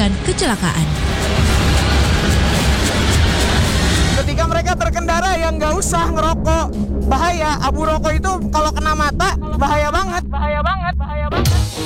dan kecelakaan. Ketika mereka berkendara yang nggak usah ngerokok, bahaya. Abu rokok itu kalau kena mata bahaya banget.